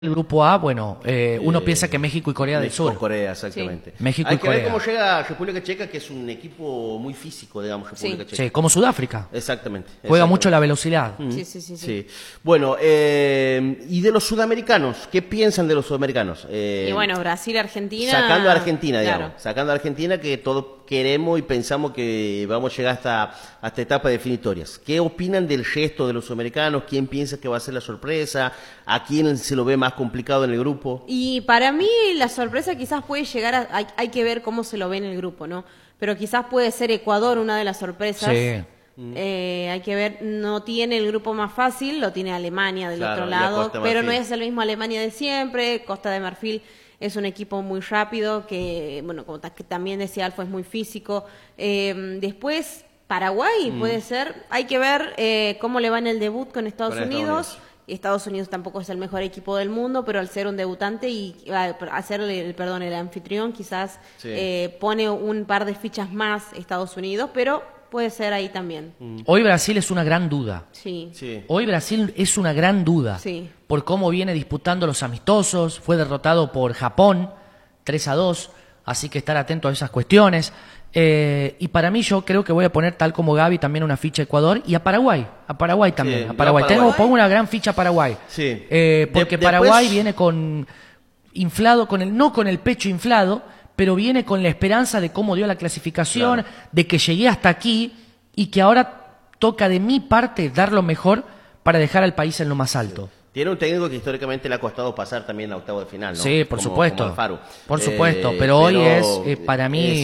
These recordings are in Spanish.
El grupo A, bueno, uno piensa que México y Corea del Sur. Corea, exactamente. Sí. México Hay y que Corea. ver cómo llega República Checa, que es un equipo muy físico, digamos, República Checa. Sí, como Sudáfrica. Exactamente. Juega mucho la velocidad. Sí. Bueno, y de los sudamericanos, ¿qué piensan de los sudamericanos? Y bueno, Brasil, Argentina. Sacando a Argentina, claro. digamos. Sacando a Argentina, que todos queremos y pensamos que vamos a llegar hasta etapas definitorias. ¿Qué opinan del resto de los sudamericanos? ¿Quién piensa que va a ser la sorpresa? ¿A quién se lo ve más complicado en el grupo? Y para mí la sorpresa quizás puede llegar hay que ver cómo se lo ve en el grupo, ¿no? Pero quizás puede ser Ecuador una de las sorpresas. Sí. Hay que ver, no tiene el grupo más fácil, lo tiene Alemania del Claro, otro la lado, Costa de pero no Marfil. es el mismo Alemania de siempre. Costa de Marfil es un equipo muy rápido, que, bueno, como que también decía Alfo, es muy físico. Después, Paraguay puede ser, hay que ver cómo le va en el debut con Estados Con Estados Unidos. Unidos. Estados Unidos tampoco es el mejor equipo del mundo, pero al ser un debutante y al ser el anfitrión, quizás pone un par de fichas más Estados Unidos, pero puede ser ahí también. Hoy Brasil es una gran duda. Sí. Hoy Brasil es una gran duda. Sí. Por cómo viene disputando los amistosos. Fue derrotado por Japón 3-2. Así que estar atento a esas cuestiones. Y para mí yo creo que voy a poner, tal como Gaby, también una ficha a Ecuador y a Paraguay. A Paraguay también. Sí, a Paraguay. yo a Paraguay. Pongo una gran ficha a Paraguay. Sí. Porque Después- Paraguay viene con inflado, no con el pecho inflado, pero viene con la esperanza de cómo dio la clasificación, Claro. de que llegué hasta aquí y que ahora toca de mi parte dar lo mejor para dejar al país en lo más alto. Tiene un técnico que históricamente le ha costado pasar también a octavo de final, ¿no? Sí, por supuesto. Como Alfaro. Por supuesto, pero hoy es, para mí- es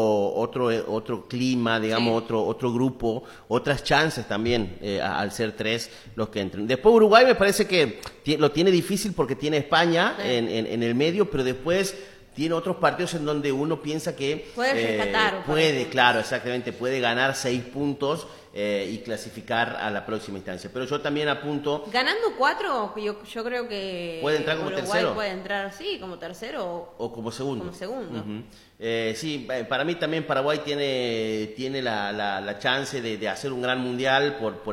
otro clima, digamos, otro grupo, otras chances también, al ser tres los que entran. Después Uruguay me parece que lo tiene difícil porque tiene España en el medio, pero después tiene otros partidos en donde uno piensa que Puede rescatar, claro, exactamente, puede ganar 6 puntos y clasificar a la próxima instancia. Pero yo también apunto. Ganando 4, yo creo que ¿Puede entrar como Uruguay tercero? puede entrar, sí, como tercero O como segundo. como segundo. Ujú. Sí, para mí también Paraguay tiene la chance de hacer un gran mundial por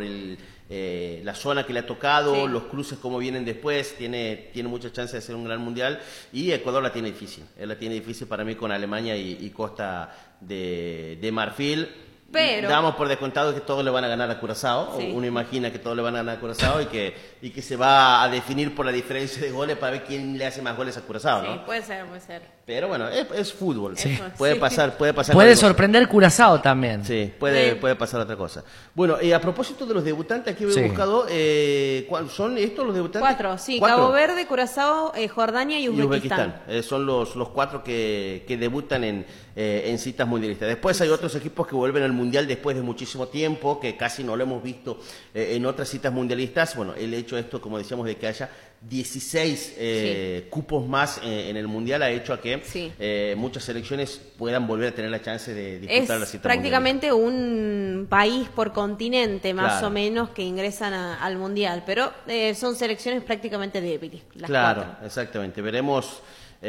la zona que le ha tocado, Sí. los cruces como vienen después, tiene mucha chance de hacer un gran mundial, y Ecuador la tiene difícil. Él la tiene difícil para mí con Alemania y Costa de Marfil. Pero- Damos por descontado que todos le van a ganar a Curazao. Sí. Uno imagina que todos le van a ganar a Curazao y que se va a definir por la diferencia de goles para ver quién le hace más goles a Curazao, Sí, ¿no? puede ser. Pero bueno, es fútbol. Sí. Puede Sí. pasar. Puede cualquier cosa. sorprender Curazao también. Sí, Sí. puede pasar otra cosa. Bueno, a propósito de los debutantes, aquí Sí. he buscado, ¿cuáles son estos los debutantes? 4, sí, ¿Cuatro? Cabo Verde, Curazao, Jordania y Y Uzbekistán. Son los 4 que debutan en citas mundialistas. Después hay otros equipos que vuelven al mundial después de muchísimo tiempo, que casi no lo hemos visto en otras citas mundialistas. Bueno, el hecho de esto, como decíamos, de que haya 16 cupos más en el mundial ha hecho a que Sí. muchas selecciones puedan volver a tener la chance de Es disputar la cita prácticamente un país por continente, más Claro. o menos, que ingresan al Mundial. Pero son selecciones prácticamente débiles, las Claro, 4. exactamente. Veremos,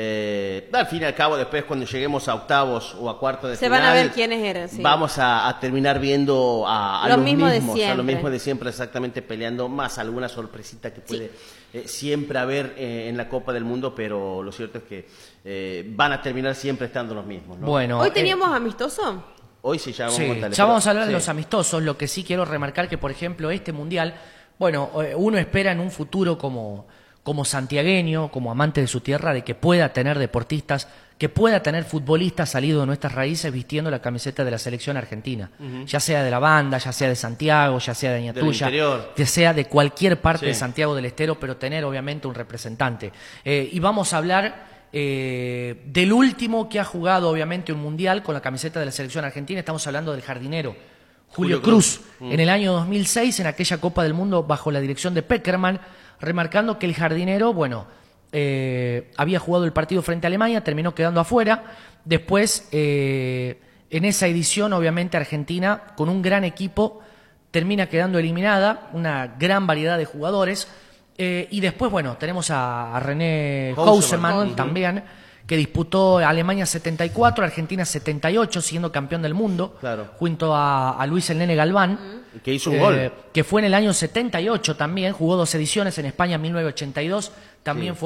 al fin y al cabo, después cuando lleguemos a octavos o a cuartos de Se final, van a ver quiénes eran, sí. vamos a terminar viendo a Lo los mismo de mismos, a lo siempre. mismo de siempre, exactamente, peleando, más alguna sorpresita que puede siempre haber en la Copa del Mundo, pero lo cierto es que van a terminar siempre estando los mismos, ¿no? Bueno, ¿Hoy teníamos amistoso? Hoy sí ya vamos sí, a contarles, ya pero- vamos a hablar de sí. los amistosos. Lo que sí quiero remarcar que, por ejemplo, este mundial, bueno, uno espera en un futuro como santiagueño, como amante de su tierra, de que pueda tener deportistas, que pueda tener futbolistas salidos de nuestras raíces vistiendo la camiseta de la selección argentina, ya sea de la banda, ya sea de Santiago, ya sea de Añatuya, interior. ya sea de cualquier parte Sí. de Santiago del Estero, pero tener obviamente un representante. Y vamos a hablar del último que ha jugado obviamente un mundial con la camiseta de la selección argentina. Estamos hablando del jardinero Julio Cruz, en el año 2006, en aquella Copa del Mundo bajo la dirección de Peckerman, remarcando que el jardinero, bueno, había jugado el partido frente a Alemania, terminó quedando afuera. Después, en esa edición, obviamente, Argentina, con un gran equipo, termina quedando eliminada, una gran variedad de jugadores. Y después, bueno, tenemos a René Houseman. Houseman también, que disputó Alemania 74, Argentina 78, siendo campeón del mundo, Claro. junto a Luis el Nene Galván. Que hizo un gol. Que fue en el año 78 también, jugó 2 ediciones en España en 1982, también Sí. fue